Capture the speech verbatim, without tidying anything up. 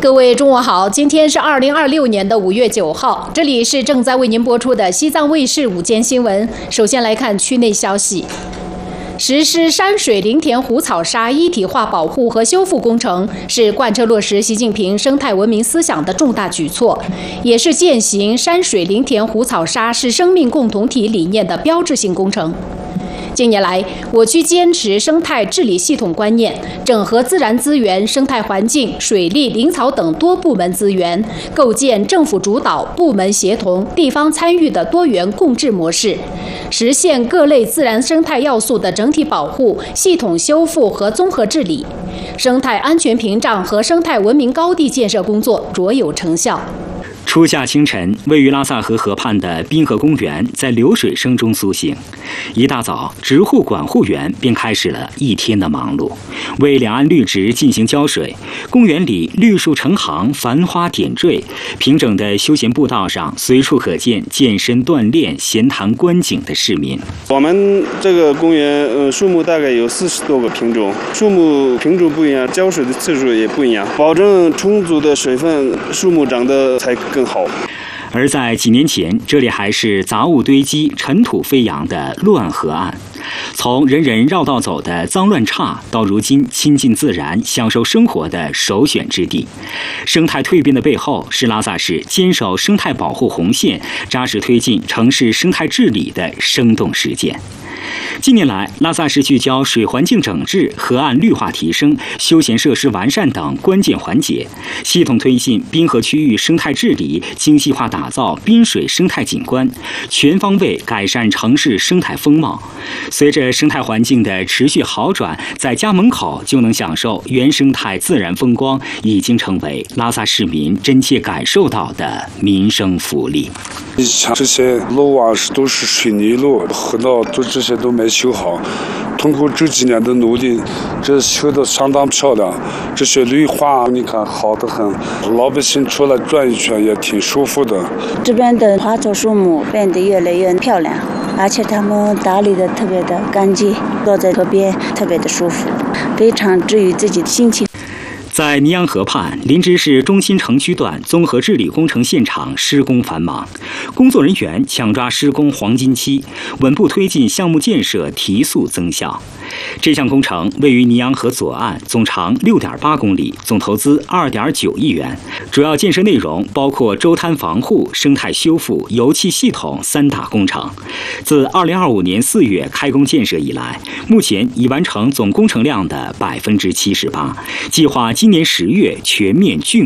各位中午好，今天是二零二六年的五月九号，这里是正在为您播出的西藏卫视午间新闻。首先来看区内消息。实施山水林田湖草沙一体化保护和修复工程，是贯彻落实习近平生态文明思想的重大举措，也是践行山水林田湖草沙是生命共同体理念的标志性工程。近年来，我区坚持生态治理系统观念，整合自然资源、生态环境、水利、林草等多部门资源，构建政府主导、部门协同、地方参与的多元共治模式，实现各类自然生态要素的整体保护、系统修复和综合治理，生态安全屏障和生态文明高地建设工作卓有成效。 初夏清晨，位于拉萨河河畔的滨河公园在流水声中苏醒。一大早，植护管护员便开始了一天的忙碌，为两岸绿植进行浇水。公园里绿树成行，繁花点缀，平整的休闲步道上随处可见健身锻炼、闲谈观景的市民。 我们这个公园，呃，树木大概有四十多个品种，树木品种不一样，浇水的次数也不一样，保证充足的水分，树木长得才更好。 而在几年前，这里还是杂物堆积、尘土飞扬的乱河岸。从人人绕道走的脏乱差，到如今亲近自然、享受生活的首选之地。生态蜕变的背后，是拉萨市坚守生态保护红线、扎实推进城市生态治理的生动实践。近年来，拉萨市聚焦水环境整治、河岸绿化提升、休闲设施完善等关键环节，系统推进滨河区域生态治理，精细化打造滨水生态景观，全方位改善城市生态风貌。随着生态环境的持续好转，在家门口就能享受原生态自然风光，已经成为拉萨市民真切感受到的民生福利。 以前这些路啊都是水泥路，河道都这些都没修好。通过这几年的努力，这修得相当漂亮。这些绿化你看好得很，老百姓出来转一圈也挺舒服的。 这边的花草树木变得越来越漂亮，而且他们打理得特别的干净，坐在河边特别的舒服，非常治愈自己的心情。 在尼洋河畔，林芝市中心城区段综合治理工程现场施工繁忙，工作人员抢抓施工黄金期，稳步推进项目建设，提速增效。这项工程位于尼洋河左岸，总长 六点八公里，总投资 二点九亿元。主要建设内容包括周滩防护、生态修复、油气系统三大工程。自二零二五年四月开工建设以来，目前已完成总工程量的百分之七十八，计划今年十月全面竣